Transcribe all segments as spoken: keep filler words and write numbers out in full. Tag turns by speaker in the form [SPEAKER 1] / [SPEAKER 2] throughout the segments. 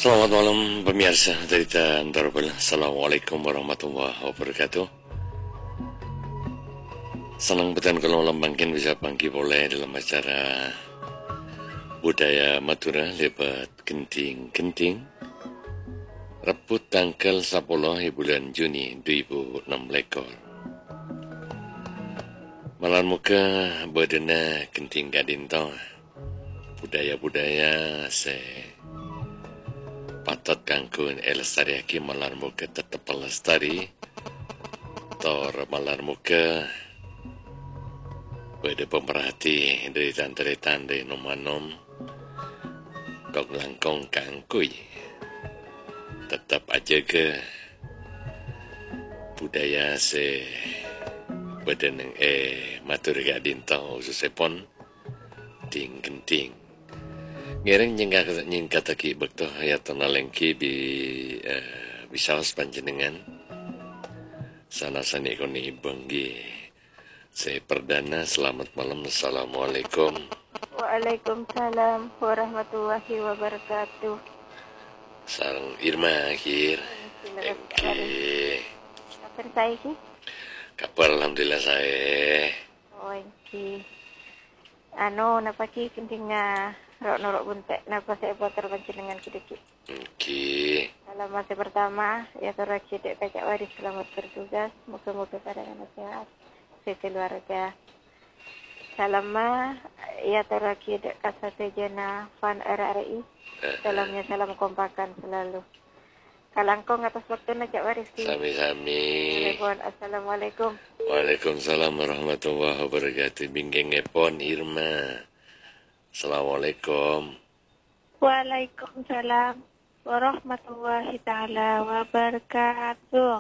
[SPEAKER 1] Selamat malam pemirsa Cerita Antarabel. Assalamualaikum warahmatullahi wabarakatuh. Senang betul kalau lambangkan bisa bangkit boleh dalam acara budaya Madura lebat kenting-kenting Rabu tanggal sepuluh bulan Juni dua ribu enam belas. Malam muka berdena kenting gadinto budaya-budaya se patut kangkun elestariaki malar muka tetap pelestari tor malar muka pada pemerhati dari tanda-tanda nomanom kok langkong kangkui tetap aja ke budaya se badan eh matur gadinto susepon ting kenting ngereng nyingkat nyingkat aki bekto ya tonalengki bi uh, bisa panjenengan sana sani koni banggi saya perdana selamat malam. Assalamualaikum.
[SPEAKER 2] Waalaikumsalam warahmatullahi wabarakatuh.
[SPEAKER 1] Sarang Irma akhir. Engki.
[SPEAKER 2] Kabar saya ki?
[SPEAKER 1] Kabar alhamdulillah saya.
[SPEAKER 2] Oh engki. Ano napa ki kentinga rok norok buntek napa saya buat terpanjenengan kidiki.
[SPEAKER 1] Engki.
[SPEAKER 2] Dalam masa pertama ya teraki dek kacak waris selamat bertugas. Moga-moga pada anak sehat. Keluarga. Salama ya teraki dek kasate jana fan R R I. Dalamnya salam kompakan selalu. Kalangkong atas waktu najak waris.
[SPEAKER 1] Sami-sami.
[SPEAKER 2] Assalamualaikum.
[SPEAKER 1] Waalaikumsalam warahmatullahi wabarakatuh. Binggeng epon Irma. Assalamualaikum.
[SPEAKER 2] Waalaikumsalam warahmatullahi taala wabarakatuh.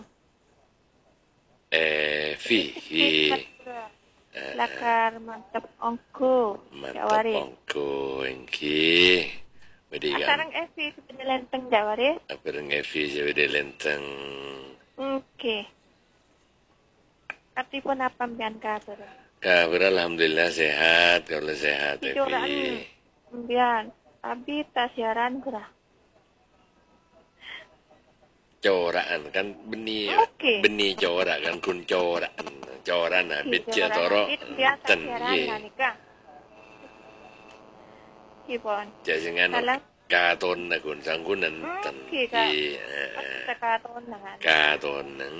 [SPEAKER 1] Eh, Fi, Fi.
[SPEAKER 2] Lakar mantap ongku.
[SPEAKER 1] Mantap ongku, engki.
[SPEAKER 2] Sekarang Evi sebenarnya lenteng Jawari.
[SPEAKER 1] Apa yang Evi jadi lenteng?
[SPEAKER 2] Oke. Tapi pun apa mbian kabar?
[SPEAKER 1] Kabar alhamdulillah sehat, kalau sehat Evi.
[SPEAKER 2] Mbian, abi tasiaran gerah.
[SPEAKER 1] Coraan kan benih,
[SPEAKER 2] okay.
[SPEAKER 1] benih corak kan kun coraan, coran habis cia toro ten ye.
[SPEAKER 2] Kipon.
[SPEAKER 1] Jangan katon na kun sangkunan ten ye.
[SPEAKER 2] Katon nangan.
[SPEAKER 1] Katon nang.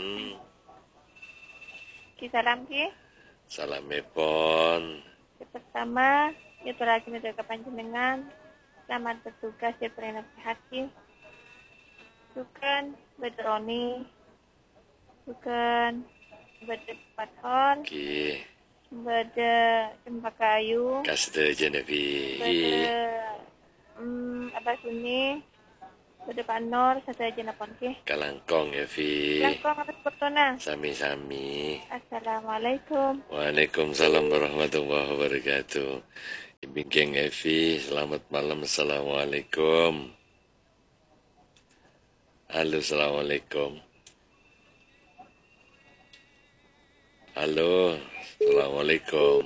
[SPEAKER 2] Kisalam ki.
[SPEAKER 1] Salam epon.
[SPEAKER 2] Pertama, itu lagi menjaga panjenengan. Selamat bertugas ya perenak hati. Bukan bedroni, bukan beda pathon,
[SPEAKER 1] okay.
[SPEAKER 2] Beda cempaka kayu,
[SPEAKER 1] kasih aja nabi,
[SPEAKER 2] beda um, apa suni, beda panor, satu aja napon ke.
[SPEAKER 1] Kalangkong ya Vi.
[SPEAKER 2] Kalangkong atas pertona.
[SPEAKER 1] Sami-sami.
[SPEAKER 2] Assalamualaikum.
[SPEAKER 1] Waalaikumsalam warahmatullahi wabarakatuh. Ibing Evi, selamat malam. Assalamualaikum. Halo, assalamualaikum. Halo, assalamualaikum.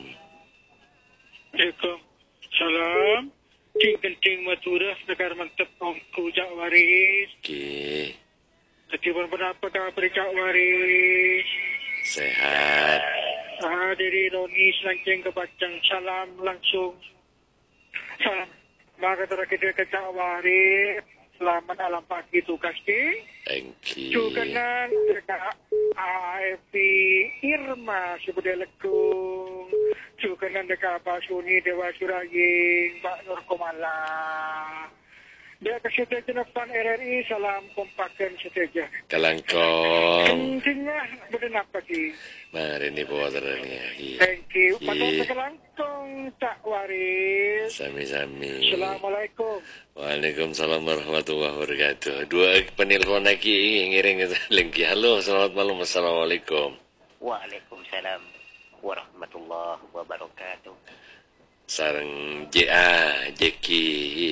[SPEAKER 3] Waalaikumsalam. Ting-ting Madura, negara mantap ongku jak waris.
[SPEAKER 1] Oke.
[SPEAKER 3] Jadi berapa kabar jak waris?
[SPEAKER 1] Sehat.
[SPEAKER 3] Ah, dari Roni selanceng kebacang salam langsung. Salam. Maka terakhir ke jak waris. Selamat alam pagi tugas ki.
[SPEAKER 1] Thank you.
[SPEAKER 3] Juga kan dekat A F P Irma sebudaya lekung. Juga kan dekat Pak Suni Dewa Suraging, Pak Nur Komala. Dia kesetia jenapan R R I salam kompakan seteja.
[SPEAKER 1] Kalangkong.
[SPEAKER 3] Intinya beden apa ki?
[SPEAKER 1] Mari ni bawa terangnya.
[SPEAKER 3] Thank you. Patut kalangkong tak waris.
[SPEAKER 1] Sami-sami.
[SPEAKER 3] Assalamualaikum.
[SPEAKER 1] Waalaikumsalam warahmatullahi wabarakatuh. Dua penelpon lagi ngiring lengki. Halo, selamat malam. Assalamualaikum.
[SPEAKER 4] Waalaikumsalam warahmatullahi wabarakatuh.
[SPEAKER 1] Sarang J A, Jeki.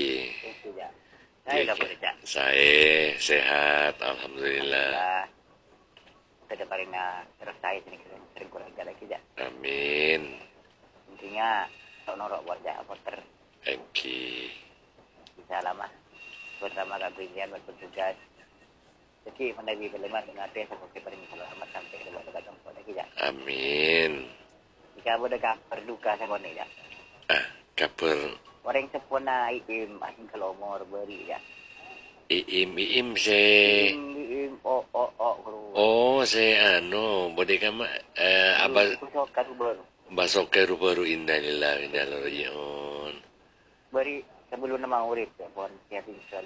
[SPEAKER 4] Saya kabar cak.
[SPEAKER 1] Saya sehat, alhamdulillah.
[SPEAKER 4] Kedepannya terus saya sering sering kurang lagi cak.
[SPEAKER 1] Amin.
[SPEAKER 4] Intinya tak norok warga porter.
[SPEAKER 1] Engki.
[SPEAKER 4] Bisa lama. bersama Kak Brilian bertugas. Jadi menawi beleman mengatur seperti paling selamat sampai ke luar tempat lagi ya.
[SPEAKER 1] Amin.
[SPEAKER 4] Jika boleh kabar duka saya boleh ya.
[SPEAKER 1] Ah, kabar
[SPEAKER 4] Orang sepona iim asing kelomor beri ya.
[SPEAKER 1] iim iim se
[SPEAKER 4] Iim iim o o o guru.
[SPEAKER 1] oh se anu boleh kama eh apa
[SPEAKER 4] Kusok karu baru.
[SPEAKER 1] basok ke baru innalillahi wa inna ilaihi rajiun.
[SPEAKER 4] Beri sebelum nama urip ya pon siap tinggal.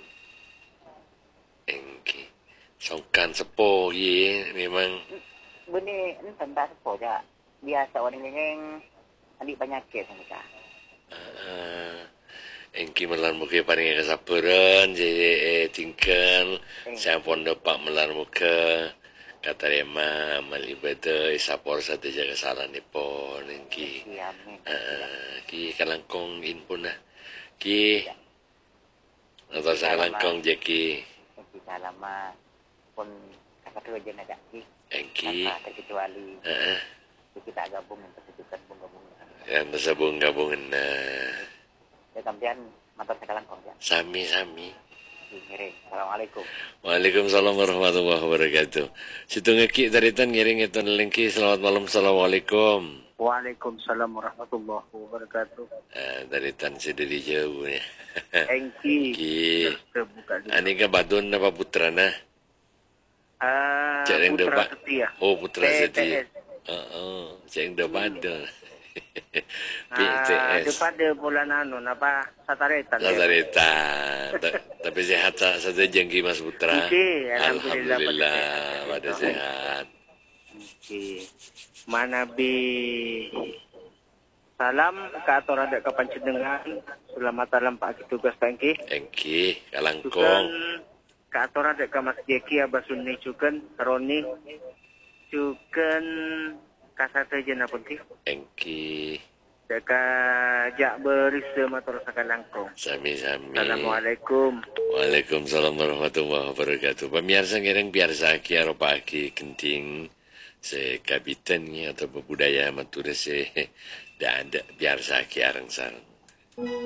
[SPEAKER 1] Engki songkan sepo ye memang
[SPEAKER 4] Beni entah entah sepo ya. Biasa orang yang adik penyakit mereka.
[SPEAKER 1] uh, engki melar muka paling kesabaran jadi eh, tingkal saya pun dapat melar muka kata rema amal ibadah isapor satu jaga salah ni pon engki
[SPEAKER 4] Iya, amin.
[SPEAKER 1] uh, ki kalangkong in pun lah ki atau saya kalangkong je ki
[SPEAKER 4] Kita lama pun kakak tu aja nak ki.
[SPEAKER 1] engki
[SPEAKER 4] Tanpa terkecuali
[SPEAKER 1] uh,
[SPEAKER 4] kita gabung untuk tujukan bunga-bunga.
[SPEAKER 1] yang tersabung gabungan uh,
[SPEAKER 4] Ya kampian mantan sekarang kau ya.
[SPEAKER 1] sami-sami.
[SPEAKER 4] Ngiring. Assalamualaikum.
[SPEAKER 1] Waalaikumsalam warahmatullahi wabarakatuh. Situ ngeki taritan ngiring itu lengki. Selamat malam. Assalamualaikum.
[SPEAKER 3] Waalaikumsalam warahmatullahi wabarakatuh.
[SPEAKER 1] Ah, taritan si dari jauh ya.
[SPEAKER 3] Engki.
[SPEAKER 1] Ki.
[SPEAKER 3] Terbuka dulu.
[SPEAKER 1] Ani ka badun apa putra na?
[SPEAKER 3] Ah,
[SPEAKER 1] Cak yang
[SPEAKER 3] Putra
[SPEAKER 1] depan.
[SPEAKER 3] Setia.
[SPEAKER 1] Oh putra
[SPEAKER 3] P T S.
[SPEAKER 1] setia. Oh, oh. Cak yang depan. P T
[SPEAKER 3] Ah,
[SPEAKER 1] S.
[SPEAKER 3] daripada bulan anu apa Sataretan.
[SPEAKER 1] Lazaretan. Ta- Tapi sehat sa- saja jengki Mas Putra.
[SPEAKER 3] Isi, alhamdulillah,
[SPEAKER 1] Alhamdulillah
[SPEAKER 3] pada
[SPEAKER 1] pada
[SPEAKER 3] sehat.
[SPEAKER 1] sehat.
[SPEAKER 3] Okey. Mana bi salam ke atur ada ke panjenengan. Selamat malam Pak Tugas Tangki.
[SPEAKER 1] Engki
[SPEAKER 3] Juga
[SPEAKER 1] kalangkong.
[SPEAKER 3] ke atur ada ke Mas Jeki Abasuni juga Roni. Juga kasate jena putih.
[SPEAKER 1] Engki
[SPEAKER 3] Deka jak beris matur sakalangkong.
[SPEAKER 1] sami-sami.
[SPEAKER 3] Assalamualaikum.
[SPEAKER 1] Waalaikumsalam warahmatullahi wabarakatuh. Pemirsa ngiring biasa ki aropa ki kenting se kabitan ni atau budaya matur se da ada biasa ki arang sarang.